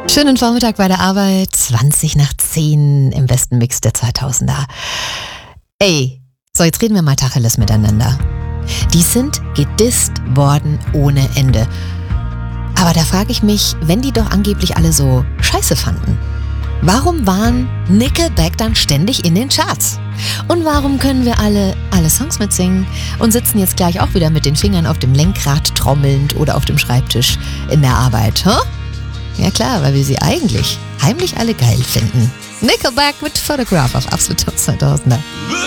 Schönen Vormittag bei der Arbeit, 20 nach 10 im besten Mix der 2000er. Ey, so jetzt reden wir mal Tacheles miteinander. Die sind gedisst worden ohne Ende. Aber da frage ich mich, wenn die doch angeblich alle so scheiße fanden, warum waren Nickelback dann ständig in den Charts? Und warum können wir alle Songs mitsingen und sitzen jetzt gleich auch wieder mit den Fingern auf dem Lenkrad trommelnd oder auf dem Schreibtisch in der Arbeit, hä? Ja klar, weil wir sie eigentlich heimlich alle geil finden. Nickelback mit Photograph auf Absolut Top 2000er.